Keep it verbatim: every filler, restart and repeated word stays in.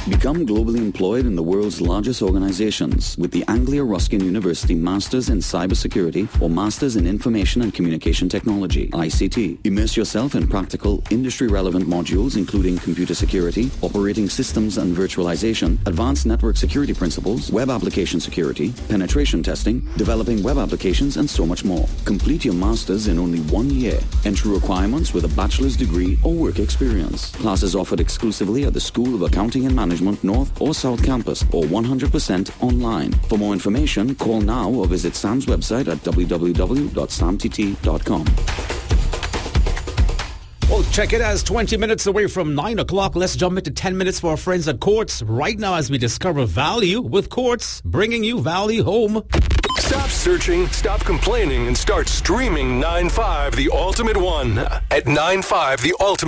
Become globally employed in the world's largest organizations with the Anglia Ruskin University Masters in Cybersecurity or Masters in Information and Communication Technology, I C T. Immerse yourself in practical, industry-relevant modules including computer security, operating systems and virtualization, advanced network security principles, web application security, penetration testing, developing web applications, and so much more. Complete your Masters in only one year. Entry requirements with a bachelor's degree or work experience. Classes offered exclusively at the School of Accounting and Management North or South Campus or one hundred percent online. For more information, call now or visit SAM's website at w w w dot sam t t dot com. Well, check it as twenty minutes away from nine o'clock. Let's jump into ten minutes for our friends at Quartz right now as we discover value with Quartz, bringing you value home. Stop searching, stop complaining, and start streaming nine five, the ultimate one. At nine five, the ultimate